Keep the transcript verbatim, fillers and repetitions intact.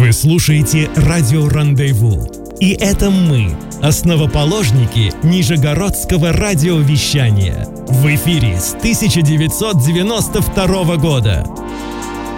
Вы слушаете радио «Рандеву». И это мы, основоположники нижегородского радиовещания. В эфире с тысяча девятьсот девяносто второго года.